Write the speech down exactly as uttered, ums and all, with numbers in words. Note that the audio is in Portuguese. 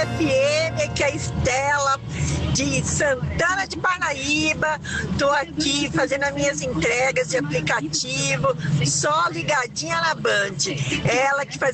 F M, que é a Estela de Santana de Parnaíba. Tô aqui fazendo as minhas entregas de aplicativo, só ligadinha na Band. Ela que faz